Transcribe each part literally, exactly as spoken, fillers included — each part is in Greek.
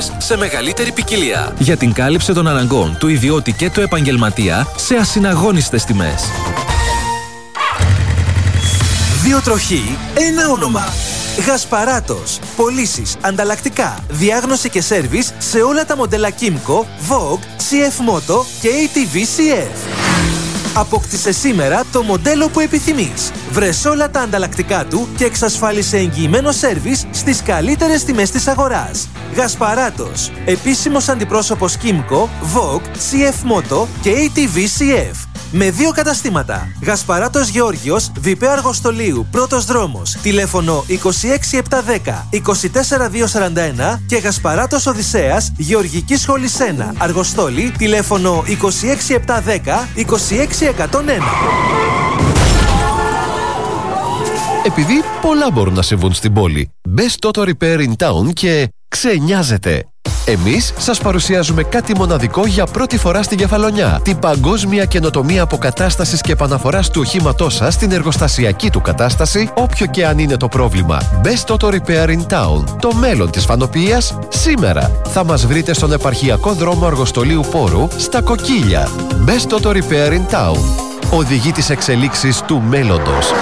σε μεγαλύτερη ποικιλία. Για την κάλυψη των αναγκών του ιδιώτη και του επαγγελματία σε ασυναγώνιστες τιμές. Δύο τροχοί, ένα όνομα. Γασπαράτος. Πωλήσεις, ανταλλακτικά, διάγνωση και σέρβις σε όλα τα μοντέλα Kymco, Vogue, σι εφ Moto και έι τι βι σι εφ. Απόκτησε σήμερα το μοντέλο που επιθυμείς. Βρες όλα τα ανταλλακτικά του και εξασφάλισε εγγυημένο σέρβις στις καλύτερες τιμές της αγοράς. Γασπαράτος. Επίσημος αντιπρόσωπος Kymco, Vogue, σι εφ Moto και έι τι βι σι εφ. Με δύο καταστήματα. Γασπαράτος Γεώργιος, Βιπέ Αργοστολίου, πρώτος δρόμος. Τηλέφωνο είκοσι έξι επτακόσια δέκα είκοσι τέσσερα διακόσια σαράντα ένα και Γασπαράτος Οδυσσέας, Γεωργική Σχολής ένα, Αργοστόλη, τηλέφωνο είκοσι έξι επτακόσια δέκα είκοσι έξι εκατόν ένα. Επειδή πολλά μπορούν να συμβούν στην πόλη, μπες Toto Repair in Town και ξενιάζετε. Εμείς σας παρουσιάζουμε κάτι μοναδικό για πρώτη φορά στην Κεφαλονιά. Την παγκόσμια καινοτομία αποκατάστασης και επαναφοράς του οχήματός σας στην εργοστασιακή του κατάσταση, όποιο και αν είναι το πρόβλημα. Best Auto Repair in Town. Το μέλλον της φανοποιίας σήμερα. Θα μας βρείτε στον επαρχιακό δρόμο Αργοστολίου Πόρου, στα Κοκκίλια. Best Auto Repair in Town. Οδηγεί τις εξελίξεις του μέλλοντος.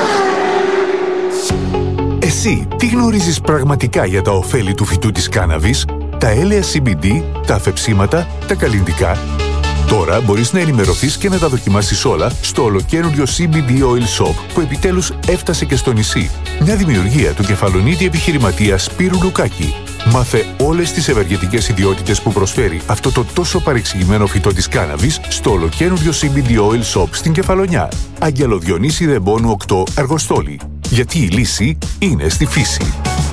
Εσύ, τι γνωρίζεις πραγματικά για τα ωφέλη του φυτού της κάναβης? Τα έλαια σι μπι ντι, τα αφεψίματα, τα καλλυντικά. Τώρα μπορείς να ενημερωθείς και να τα δοκιμάσεις όλα στο ολοκαίνουργιο σι μπι ντι Oil Shop που επιτέλους έφτασε και στο νησί. Μια δημιουργία του κεφαλονίτη επιχειρηματία Σπύρου Λουκάκη. Μάθε όλες τις ευεργετικές ιδιότητες που προσφέρει αυτό το τόσο παρεξηγημένο φυτό της κάναβης στο ολοκαίνουργιο σι μπι ντι Oil Shop στην Κεφαλονιά. Αγγελοδιονύση Δεμπόνου οκτώ, Αργοστόλη. Γιατί η λύση είναι στη φύση.